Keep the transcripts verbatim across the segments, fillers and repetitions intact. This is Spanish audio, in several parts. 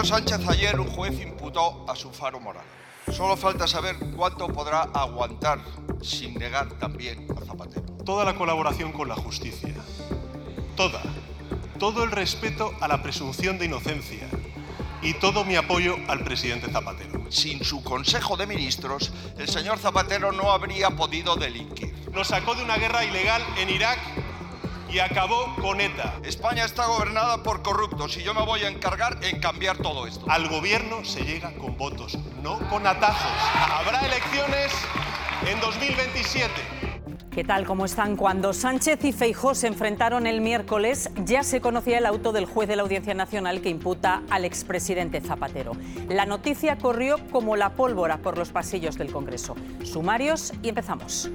Señor Sánchez, ayer un juez imputó a su faro moral. Solo falta saber cuánto podrá aguantar sin negar también a Zapatero. Toda la colaboración con la justicia, toda, todo el respeto a la presunción de inocencia y todo mi apoyo al presidente Zapatero. Sin su Consejo de Ministros, el señor Zapatero no habría podido delinquir. Nos sacó de una guerra ilegal en Irak y acabó con ETA. España está gobernada por corruptos y yo me voy a encargar en cambiar todo esto. Al gobierno se llega con votos, no con atajos. Habrá elecciones en dos mil veintisiete. ¿Qué tal? ¿Cómo están? Cuando Sánchez y Feijóo se enfrentaron el miércoles, ya se conocía el auto del juez de la Audiencia Nacional que imputa al expresidente Zapatero. La noticia corrió como la pólvora por los pasillos del Congreso. Sumarios y empezamos.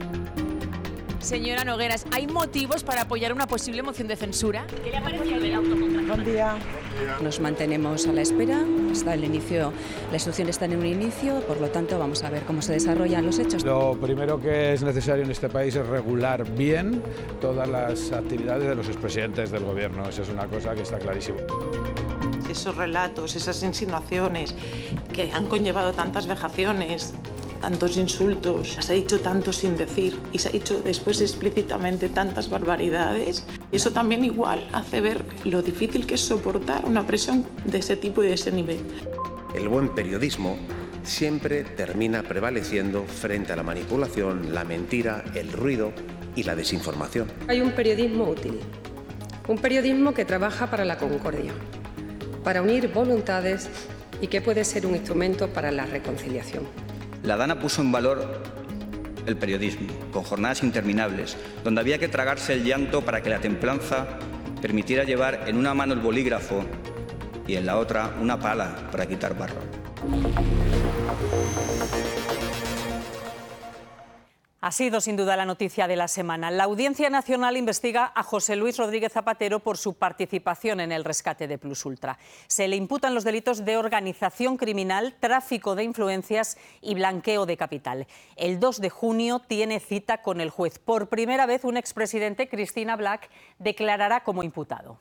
Señora Nogueras, ¿hay motivos para apoyar una posible moción de censura? ¿Qué le ha parecido el autocontractual? Buen día. Nos mantenemos a la espera. Está el inicio, la instrucción está en un inicio, por lo tanto vamos a ver cómo se desarrollan los hechos. Lo primero que es necesario en este país es regular bien todas las actividades de los expresidentes del gobierno. Esa es una cosa que está clarísima. Esos relatos, esas insinuaciones que han conllevado tantas vejaciones, tantos insultos, se ha dicho tanto sin decir y se ha dicho después explícitamente tantas barbaridades. Y eso también igual hace ver lo difícil que es soportar una presión de ese tipo y de ese nivel. El buen periodismo siempre termina prevaleciendo frente a la manipulación, la mentira, el ruido y la desinformación. Hay un periodismo útil, un periodismo que trabaja para la concordia, para unir voluntades y que puede ser un instrumento para la reconciliación. La Dana puso en valor el periodismo, con jornadas interminables, donde había que tragarse el llanto para que la templanza permitiera llevar en una mano el bolígrafo y en la otra una pala para quitar barro. Ha sido sin duda la noticia de la semana. La Audiencia Nacional investiga a José Luis Rodríguez Zapatero por su participación en el rescate de Plus Ultra. Se le imputan los delitos de organización criminal, tráfico de influencias y blanqueo de capital. El dos de junio tiene cita con el juez. Por primera vez, un expresidente, Cristina Black, declarará como imputado.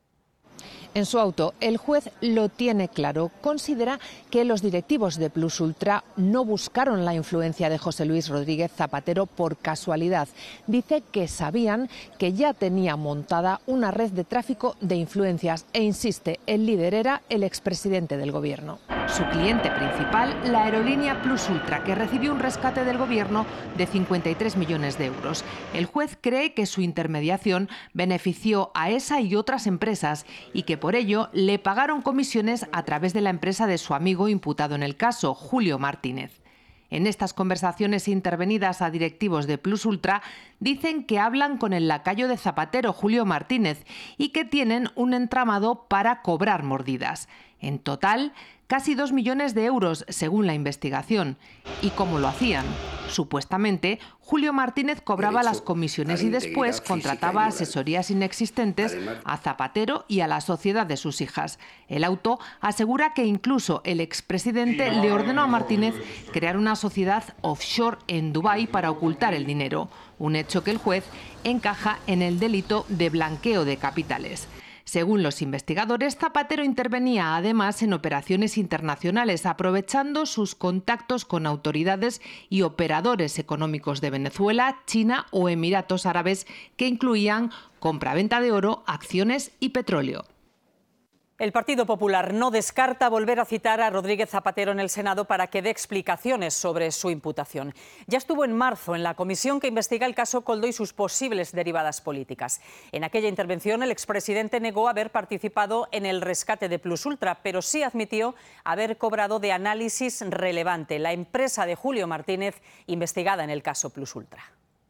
En su auto, el juez lo tiene claro. Considera que los directivos de Plus Ultra no buscaron la influencia de José Luis Rodríguez Zapatero por casualidad. Dice que sabían que ya tenía montada una red de tráfico de influencias e insiste, el líder era el expresidente del gobierno. Su cliente principal, la aerolínea Plus Ultra, que recibió un rescate del gobierno de cincuenta y tres millones de euros. El juez cree que su intermediación benefició a esa y otras empresas y que por ello le pagaron comisiones a través de la empresa de su amigo imputado en el caso, Julio Martínez. En estas conversaciones intervenidas a directivos de Plus Ultra dicen que hablan con el lacayo de Zapatero, Julio Martínez, y que tienen un entramado para cobrar mordidas. En total, casi dos millones de euros, según la investigación. ¿Y cómo lo hacían? Supuestamente, Julio Martínez cobraba las comisiones y después contrataba asesorías inexistentes a Zapatero y a la sociedad de sus hijas. El auto asegura que incluso el expresidente le ordenó a Martínez crear una sociedad offshore en Dubái para ocultar el dinero, un hecho que el juez encaja en el delito de blanqueo de capitales. Según los investigadores, Zapatero intervenía además en operaciones internacionales, aprovechando sus contactos con autoridades y operadores económicos de Venezuela, China o Emiratos Árabes, que incluían compraventa de oro, acciones y petróleo. El Partido Popular no descarta volver a citar a Rodríguez Zapatero en el Senado para que dé explicaciones sobre su imputación. Ya estuvo en marzo en la comisión que investiga el caso Koldo y sus posibles derivadas políticas. En aquella intervención, el expresidente negó haber participado en el rescate de Plus Ultra, pero sí admitió haber cobrado de Análisis Relevante, la empresa de Julio Martínez investigada en el caso Plus Ultra.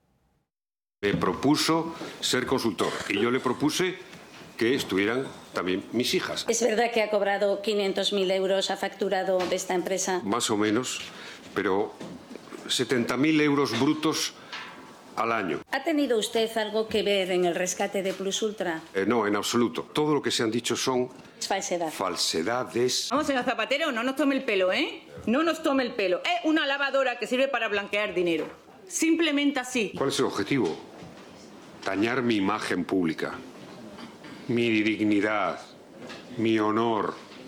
Me propuso ser consultor y yo le propuse que estuvieran también mis hijas. ¿Es verdad que ha cobrado quinientos mil euros, ha facturado de esta empresa? Más o menos, pero setenta mil euros brutos al año. ¿Ha tenido usted algo que ver en el rescate de Plus Ultra? Eh, no, en absoluto. Todo lo que se han dicho son falsedad. falsedades. Vamos, señor Zapatero, no nos tome el pelo, ¿eh? No nos tome el pelo. Es una lavadora que sirve para blanquear dinero. Simplemente así. ¿Cuál es el objetivo? Dañar mi imagen pública, mi dignidad, mi honor,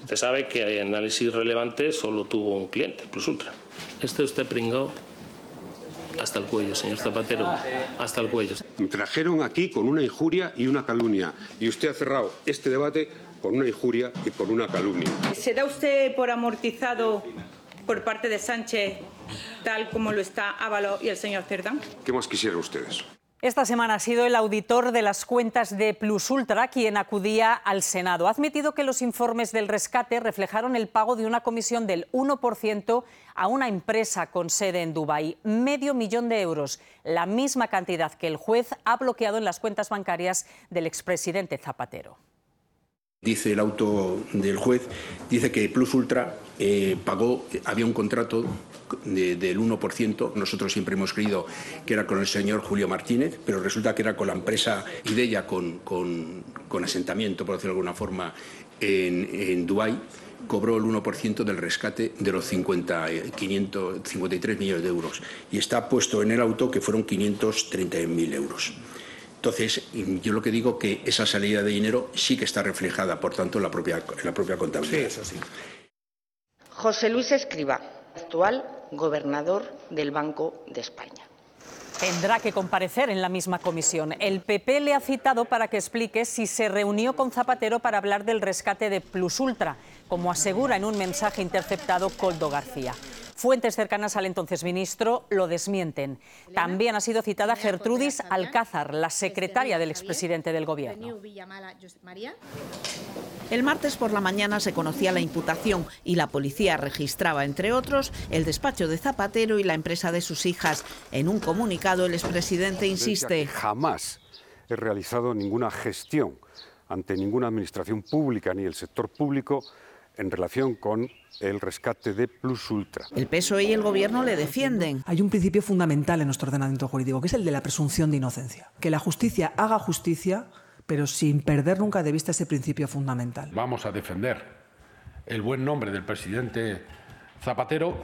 Usted sabe que en análisis relevante solo tuvo un cliente, Plus Ultra. Este usted pringó hasta el cuello, señor Zapatero, hasta el cuello. Me trajeron aquí con una injuria y una calumnia. Y usted ha cerrado este debate con una injuria y con una calumnia. ¿Se da usted por amortizado por parte de Sánchez, tal como lo está Ábalos y el señor Cerdán? ¿Qué más quisieran ustedes? Esta semana ha sido el auditor de las cuentas de Plus Ultra quien acudía al Senado. Ha admitido que los informes del rescate reflejaron el pago de una comisión del uno por ciento a una empresa con sede en Dubái. Medio millón de euros, la misma cantidad que el juez ha bloqueado en las cuentas bancarias del expresidente Zapatero. Dice el auto del juez, dice que Plus Ultra eh, pagó, había un contrato de, del uno por ciento, nosotros siempre hemos creído que era con el señor Julio Martínez, pero resulta que era con la empresa Ideya, con, con, con asentamiento, por decirlo de alguna forma, en, en Dubái, cobró el uno por ciento del rescate de los cincuenta, quinientos cincuenta y tres millones de euros. Y está puesto en el auto que fueron quinientos treinta mil euros. Entonces, yo lo que digo que esa salida de dinero sí que está reflejada, por tanto, en la propia, en la propia contabilidad. Sí, eso sí. José Luis Escrivá, actual gobernador del Banco de España. Tendrá que comparecer en la misma comisión. El P P le ha citado para que explique si se reunió con Zapatero para hablar del rescate de Plus Ultra, como asegura en un mensaje interceptado Koldo García. Fuentes cercanas al entonces ministro lo desmienten. También ha sido citada Gertrudis Alcázar, la secretaria del expresidente del Gobierno. El martes por la mañana se conocía la imputación y la policía registraba, entre otros, el despacho de Zapatero y la empresa de sus hijas. En un comunicado, el expresidente insiste: jamás he realizado ninguna gestión ante ninguna administración pública ni el sector público en relación con el rescate de Plus Ultra. El P S O E y el Gobierno le defienden. Hay un principio fundamental en nuestro ordenamiento jurídico, que es el de la presunción de inocencia. Que la justicia haga justicia, pero sin perder nunca de vista ese principio fundamental. Vamos a defender el buen nombre del presidente Zapatero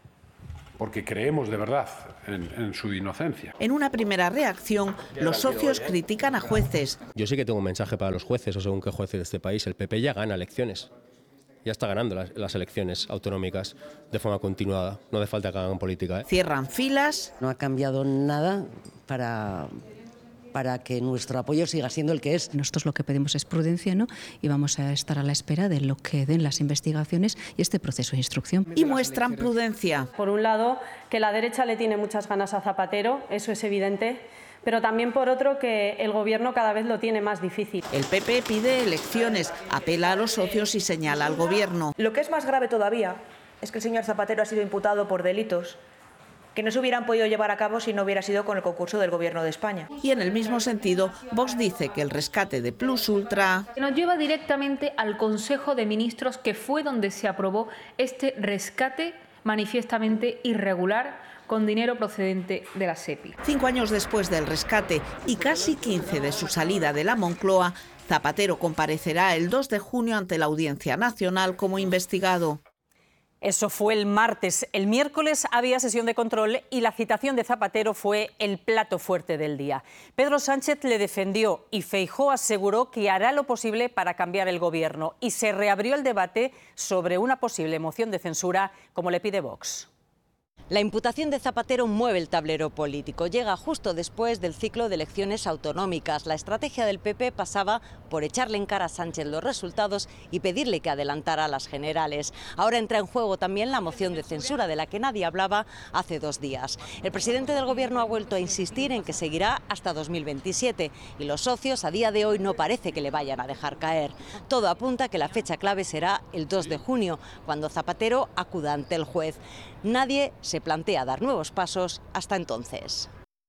porque creemos de verdad en, en su inocencia. En una primera reacción, los socios critican a jueces. Yo sí que tengo un mensaje para los jueces, o según qué jueces de este país. El P P ya gana elecciones. Ya está ganando las, las elecciones autonómicas de forma continuada. No hace falta que hagan política, ¿eh? Cierran filas. No ha cambiado nada para, para que nuestro apoyo siga siendo el que es. Nosotros lo que pedimos es prudencia, ¿no? Y vamos a estar a la espera de lo que den las investigaciones y este proceso de instrucción. Y muestran prudencia. Por un lado, que la derecha le tiene muchas ganas a Zapatero, eso es evidente. Pero también por otro que el Gobierno cada vez lo tiene más difícil. El P P pide elecciones, apela a los socios y señala al Gobierno. Lo que es más grave todavía es que el señor Zapatero ha sido imputado por delitos que no se hubieran podido llevar a cabo si no hubiera sido con el concurso del Gobierno de España. Y en el mismo sentido, Vox dice que el rescate de Plus Ultra nos lleva directamente al Consejo de Ministros, que fue donde se aprobó este rescate manifiestamente irregular con dinero procedente de la SEPI. Cinco años después del rescate y casi quince de su salida de la Moncloa, Zapatero comparecerá el dos de junio ante la Audiencia Nacional como investigado. Eso fue el martes. El miércoles había sesión de control y la citación de Zapatero fue el plato fuerte del día. Pedro Sánchez le defendió y Feijóo aseguró que hará lo posible para cambiar el Gobierno, y se reabrió el debate sobre una posible moción de censura como le pide Vox. La imputación de Zapatero mueve el tablero político. Llega justo después del ciclo de elecciones autonómicas. La estrategia del P P pasaba por echarle en cara a Sánchez los resultados y pedirle que adelantara las generales. Ahora entra en juego también la moción de censura de la que nadie hablaba hace dos días. El presidente del Gobierno ha vuelto a insistir en que seguirá hasta dos mil veintisiete y los socios a día de hoy no parece que le vayan a dejar caer. Todo apunta a que la fecha clave será el dos de junio, cuando Zapatero acuda ante el juez. Nadie se plantea dar nuevos pasos hasta entonces.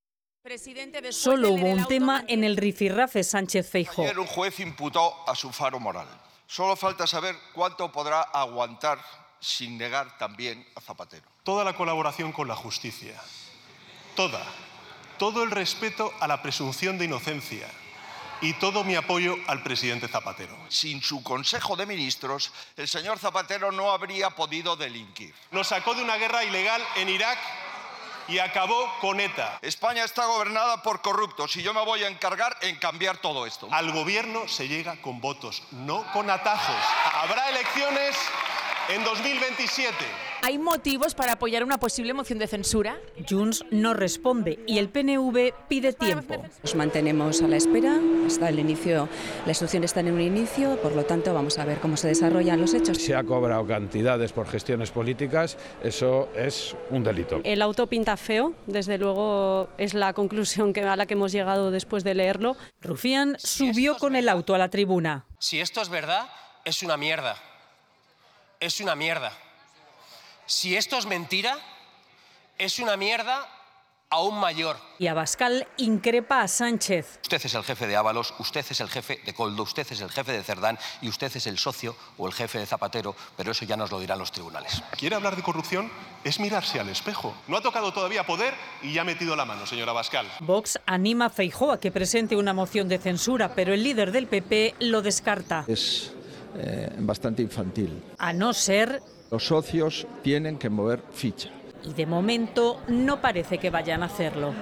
Solo hubo un tema en el rifirrafe Sánchez-Feijóo. Ayer un juez imputó a su faro moral. Solo falta saber cuánto podrá aguantar sin negar también a Zapatero. Toda la colaboración con la justicia, toda, todo el respeto a la presunción de inocencia y todo mi apoyo al presidente Zapatero. Sin su Consejo de Ministros, el señor Zapatero no habría podido delinquir. Nos sacó de una guerra ilegal en Irak y acabó con ETA. España está gobernada por corruptos y yo me voy a encargar en cambiar todo esto. Al Gobierno se llega con votos, no con atajos. Habrá elecciones en dos mil veintisiete. ¿Hay motivos para apoyar una posible moción de censura? Junts no responde y el P N V pide tiempo. Nos mantenemos a la espera, hasta el inicio, las instrucciones están en un inicio, por lo tanto vamos a ver cómo se desarrollan los hechos. Se ha cobrado cantidades por gestiones políticas, eso es un delito. El auto pinta feo, desde luego es la conclusión que, a la que hemos llegado después de leerlo. Rufián subió con el auto a la tribuna. Si esto es verdad, es una mierda. Es una mierda. Si esto es mentira, es una mierda aún mayor. Y Abascal increpa a Sánchez. Usted es el jefe de Ábalos, usted es el jefe de Koldo, usted es el jefe de Cerdán y usted es el socio o el jefe de Zapatero, pero eso ya nos lo dirán los tribunales. ¿Quiere hablar de corrupción? Es mirarse al espejo. No ha tocado todavía poder y ya ha metido la mano, señor Abascal. Vox anima a Feijóo a que presente una moción de censura, pero el líder del P P lo descarta. Es eh, bastante infantil. A no ser... Los socios tienen que mover ficha. Y de momento no parece que vayan a hacerlo.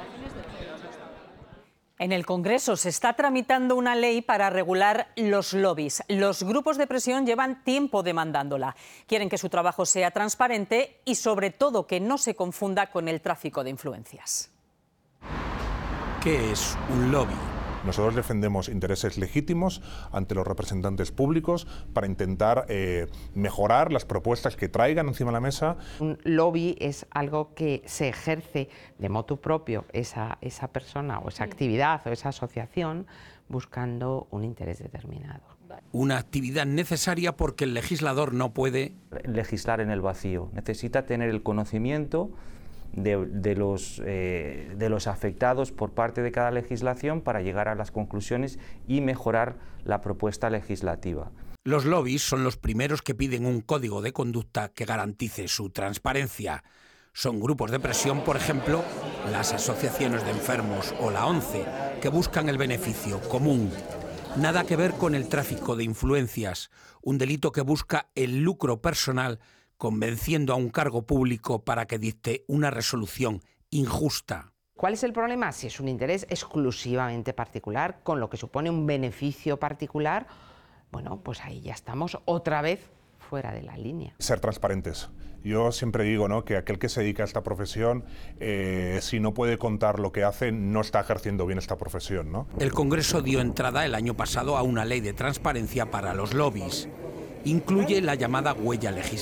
En el Congreso se está tramitando una ley para regular los lobbies. Los grupos de presión llevan tiempo demandándola. Quieren que su trabajo sea transparente y, sobre todo, que no se confunda con el tráfico de influencias. ¿Qué es un lobby? Nosotros defendemos intereses legítimos ante los representantes públicos para intentar eh, mejorar las propuestas que traigan encima de la mesa. Un lobby es algo que se ejerce de motu propio esa, esa persona o esa actividad o esa asociación buscando un interés determinado. Una actividad necesaria porque el legislador no puede legislar en el vacío. Necesita tener el conocimiento De, de, los, eh, de los afectados por parte de cada legislación para llegar a las conclusiones y mejorar la propuesta legislativa. Los lobbies son los primeros que piden un código de conducta que garantice su transparencia. Son grupos de presión, por ejemplo, las asociaciones de enfermos o la ONCE, que buscan el beneficio común. Nada que ver con el tráfico de influencias, un delito que busca el lucro personal convenciendo a un cargo público para que dicte una resolución injusta. ¿Cuál es el problema? Si es un interés exclusivamente particular, con lo que supone un beneficio particular, bueno, pues ahí ya estamos otra vez fuera de la línea. Ser transparentes. Yo siempre digo, ¿no?, que aquel que se dedica a esta profesión, eh, si no puede contar lo que hace, no está ejerciendo bien esta profesión, ¿no? El Congreso dio entrada el año pasado a una ley de transparencia para los lobbies. Incluye la llamada huella legislativa.